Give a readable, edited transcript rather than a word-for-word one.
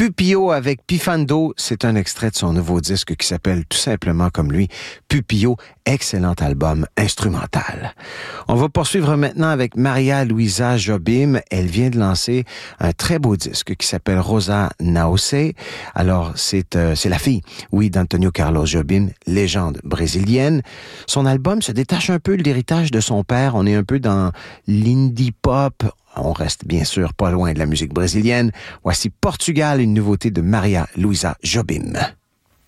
Pupio avec Pifando, c'est un extrait de son nouveau disque qui s'appelle tout simplement comme lui, Pupio, excellent album instrumental. On va poursuivre maintenant avec Maria Luisa Jobim. Elle vient de lancer un très beau disque qui s'appelle Rosa Naose. Alors, c'est la fille, oui, d'Antonio Carlos Jobim, légende brésilienne. Son album se détache un peu de l'héritage de son père. On est un peu dans l'indie pop. On reste bien sûr pas loin de la musique brésilienne. Voici Portugal, une nouveauté de Maria Luisa Jobim.